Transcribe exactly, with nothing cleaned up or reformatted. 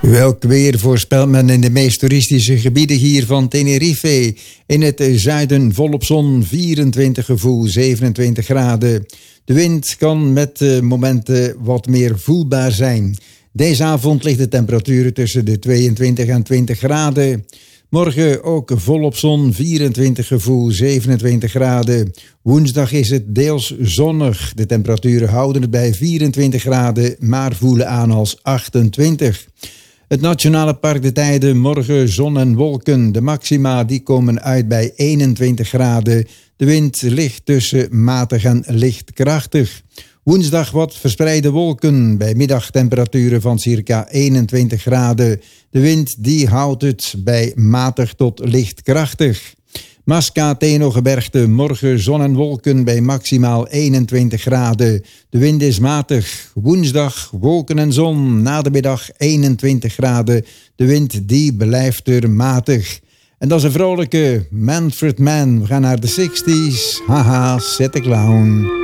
Welk weer voorspelt men in de meest toeristische gebieden hier van Tenerife? In het zuiden volop zon, vierentwintig gevoel, zevenentwintig graden. De wind kan met uh, momenten wat meer voelbaar zijn. Deze avond ligt de temperatuur tussen de tweeëntwintig en twintig graden. Morgen ook volop zon, vierentwintig gevoel, zevenentwintig graden. Woensdag is het deels zonnig. De temperaturen houden het bij vierentwintig graden, maar voelen aan als achtentwintig. Het Nationale Park de Tijden, morgen zon en wolken. De maxima die komen uit bij eenentwintig graden. De wind ligt tussen matig en licht krachtig. Woensdag wat verspreide wolken, bij middagtemperaturen van circa eenentwintig graden. De wind die houdt het bij matig tot licht krachtig. Mascateno-gebergte, morgen zon en wolken bij maximaal eenentwintig graden. De wind is matig. Woensdag wolken en zon, na de middag eenentwintig graden. De wind die blijft er matig. En dat is een vrolijke Manfred Mann. We gaan naar de zestig's. Haha, Set the Clown.